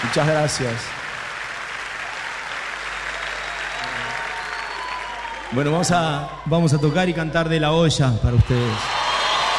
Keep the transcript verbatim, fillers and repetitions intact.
Muchas gracias. Bueno, vamos a, vamos a tocar y cantar De la Olla para ustedes.